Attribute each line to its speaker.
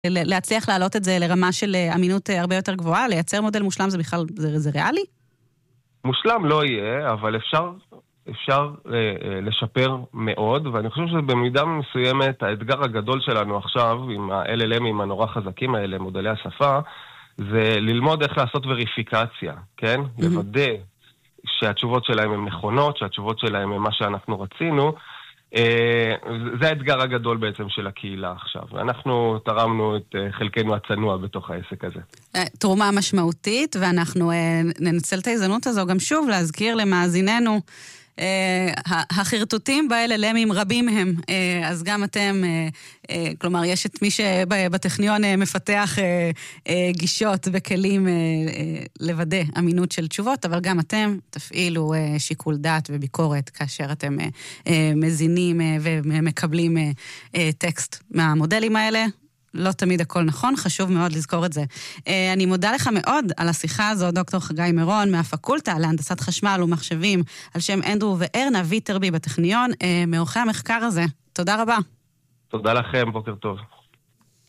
Speaker 1: להצליח להעלות את זה לרמה של אמינות הרבה יותר גבוהה, לייצר מודל מושלם זה בכלל, זה ריאלי?
Speaker 2: מושלם לא יהיה, אבל אפשר לשפר מאוד, ואני חושב שבמידה מסוימת האתגר הגדול שלנו עכשיו, עם ה-LLMים הנורא חזקים האלה, מודלי השפה, זה ללמוד איך לעשות וריפיקציה, כן? לוודא שהתשובות שלהם הן נכונות, שהתשובות שלהם הן מה שאנחנו רצינו. זה האתגר הגדול בעצם של הקהילה עכשיו, ואנחנו תרמנו את חלקנו הצנוע בתוך העסק הזה.
Speaker 1: תרומה משמעותית, ואנחנו ננצל את ההזדמנות הזו גם שוב להזכיר למאזיננו, החרטוטים ב-LLMים רבים הם, אז גם אתם, כלומר יש את מי שבטכניון מפתח גישות וכלים לוודא אמינות של תשובות, אבל גם אתם תפעילו שיקול דעת וביקורת כאשר אתם מזינים ומקבלים טקסט מהמודלים האלה. לא תמיד הכל נכון, חשוב מאוד לזכור את זה. אני מודה לך מאוד על השיחה הזו, דוקטור חגי מירון, מהפקולטה להנדסת חשמל ומחשבים, על שם אנדרו וארנה ויטרבי בטכניון, מעורכי המחקר הזה. תודה רבה.
Speaker 2: תודה לכם, בוקר טוב.